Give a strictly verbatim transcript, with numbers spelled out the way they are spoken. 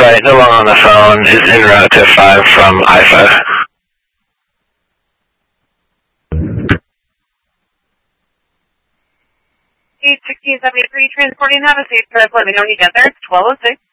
Alright, no longer on the phone, is en route to five from I five. eight sixteen seventy-three, transporting, have a safe trip, let me know when you get there, it's twelve oh six.